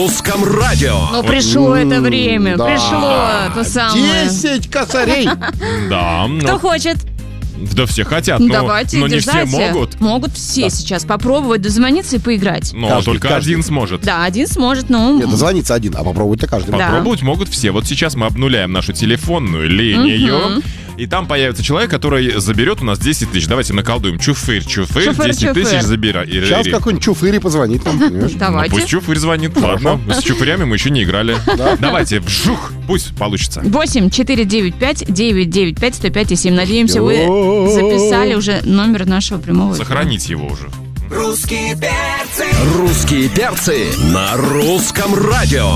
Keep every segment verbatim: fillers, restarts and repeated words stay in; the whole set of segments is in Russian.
Русском радио. Ну, пришло это время, да. пришло то самое. Десять косарей. Да. Кто ну, хочет? Да все хотят, Ну, но, давайте, но не дерзайте. все могут. Могут все сейчас попробовать дозвониться и поиграть. Но Каждый, только каждый. один сможет. Да, один сможет, но... Нет, дозвониться один, а попробовать-то каждый. Да. Попробовать могут все. Вот сейчас мы обнуляем нашу телефонную линию. И там появится человек, который заберет у нас десять тысяч. Давайте наколдуем. Чуфырь, чуфырь, Чуфырь, десять тысяч чуфырь. забира. И- Сейчас и- какой-нибудь чуфыри позвонит нам, понимаешь? Ну, Давайте. пусть чуфырь звонит. Ладно, с чуфырями мы еще не играли. Давайте, вжух, пусть получится. восемь четыре девять пять девять девять пять сто пять и семь. Надеемся, вы записали уже номер нашего прямого эфира. Сохраните его уже. Русские перцы. Русские перцы на русском радио.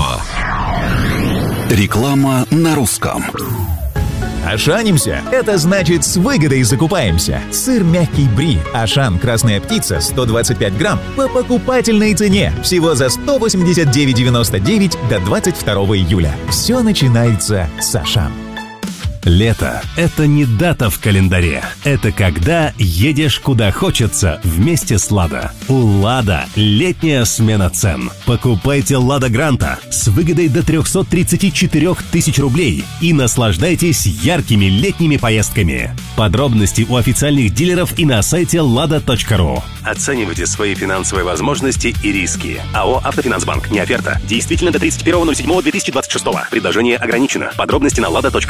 Реклама на русском. Ашанимся – это значит с выгодой закупаемся. Сыр мягкий бри, Ашан красная птица сто двадцать пять грамм по покупательной цене всего за сто восемьдесят девять девяносто девять до двадцать второго июля. Все начинается с Ашан. Лето – это не дата в календаре. Это когда едешь куда хочется вместе с «Лада». У «Лада» летняя смена цен. Покупайте «Лада Гранта» с выгодой до триста тридцать четыре тысячи рублей и наслаждайтесь яркими летними поездками. Подробности у официальных дилеров и на сайте лада точка ру. Оценивайте свои финансовые возможности и риски. АО «Автофинансбанк». Не оферта. Действительно до тридцать первого ноль седьмого две тысячи двадцать шестого. Предложение ограничено. Подробности на лада точка ру.